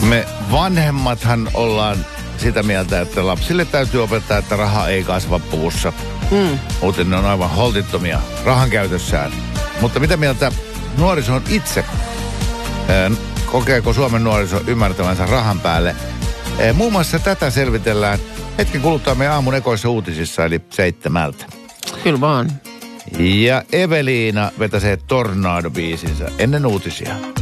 Me vanhemmathan ollaan sitä mieltä, että lapsille täytyy opettaa, että raha ei kasva puussa. Muuten ne on aivan holtittomia rahan käytössään. Mutta mitä mieltä nuoriso on itse? Kokeeko Suomen nuoriso ymmärtävänsä rahan päälle? Muun muassa tätä selvitellään hetken kuluttua meidän aamun ekoissa uutisissa, eli 7. Kyllä vaan. Ja Eveliina vetäsee Tornado-biisinsä ennen uutisia.